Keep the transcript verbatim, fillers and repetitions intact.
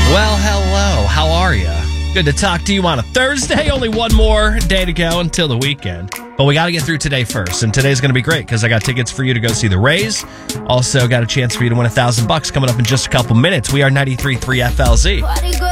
Well, hello. How are you? Good to talk to you on a Thursday. Only one more day to go until the weekend. But we got to get through today first. And today's going to be great because I got tickets for you to go see the Rays. Also got a chance for you to win a thousand bucks coming up in just a couple minutes. We are ninety-three point three F L Z.